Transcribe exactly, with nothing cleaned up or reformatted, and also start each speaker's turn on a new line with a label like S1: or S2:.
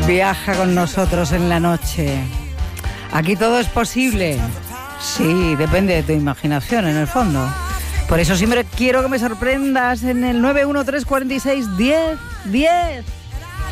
S1: Viaja con nosotros en la noche. Aquí todo es posible. Sí, depende de tu imaginación, en el fondo. Por eso siempre quiero que me sorprendas en el nueve uno tres cuatro seis diez diez.